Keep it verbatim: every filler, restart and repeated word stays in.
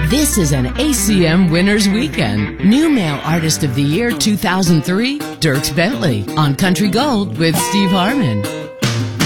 This is an A C M Winners Weekend. New Male Artist of the Year two thousand three, Dierks Bentley on Country Gold with Steve Harmon.